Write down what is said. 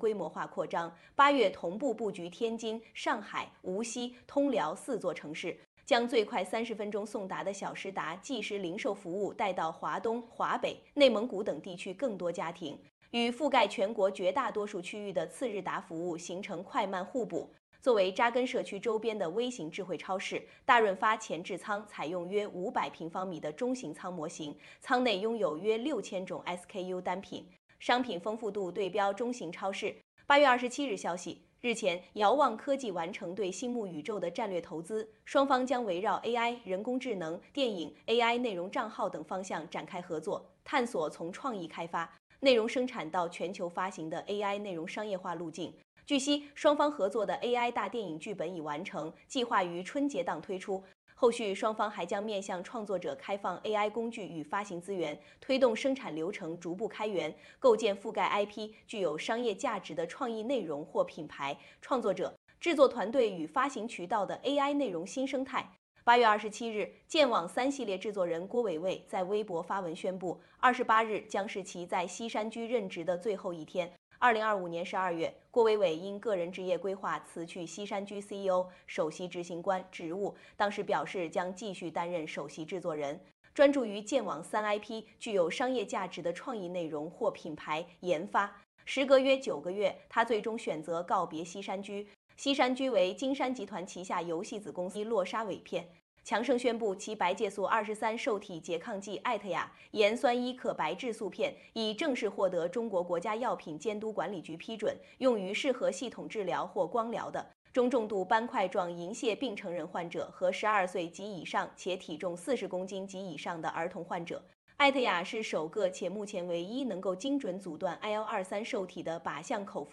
规模化扩张，8月同步布局天津、上海、无锡、通辽4座城市，将最快30分钟送达的小时达即时零售服务带到华东、华北、内蒙古等地区更多家庭，与覆盖全国绝大多数区域的次日达服务形成快慢互补。作为扎根社区周边的微型智慧超市，大润发前置仓采用约500平方米的中型仓模型，仓内拥有约6000种 SKU 单品，商品丰富度对标中型超市。8月27日消息，日前，遥望科技完成对星幕宇宙的战略投资，双方将围绕 AI、人工智能、电影、AI 内容账号等方向展开合作，探索从创意开发、内容生产到全球发行的 AI 内容商业化路径。据悉，双方合作的 AI 大电影剧本已完成，计划于春节档推出。后续双方还将面向创作者开放 AI 工具与发行资源，推动生产流程逐步开源，构建覆盖 IP 具有商业价值的创意内容或品牌、创作者、制作团队与发行渠道的 AI 内容新生态。8月27日，剑网3系列制作人郭伟伟在微博发文宣布，28日将是其在西山居任职的最后一天。2025年12月，郭伟伟因个人职业规划辞去西山居 CEO、首席执行官职务，当时表示将继续担任首席制作人，专注于剑网3IP 具有商业价值的创意内容或品牌研发。时隔约9个月，他最终选择告别西山居。西山居为金山集团旗下游戏子公司洛沙韦片。强生宣布，其白介素23受体拮抗剂艾特雅盐酸伊可白质素片已正式获得中国国家药品监督管理局批准，用于适合系统治疗或光疗的中重度斑块状银屑病成人患者和12岁及以上且体重40公斤及以上的儿童患者。艾特雅是首个且目前唯一能够精准阻断 IL-23受体的靶向口服